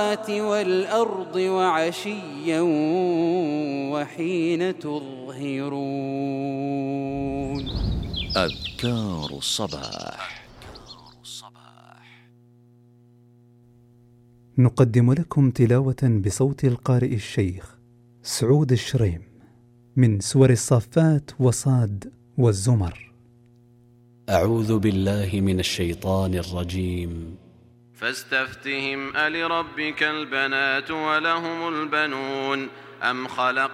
والأرض وعشيا وحين تظهرون. أذكار الصباح. نقدم لكم تلاوة بصوت القارئ الشيخ سعود الشريم من سور الصافات وصاد والزمر. أعوذ بالله من الشيطان الرجيم. فاستفتهم ألربك البنات ولهم البنون أم خلق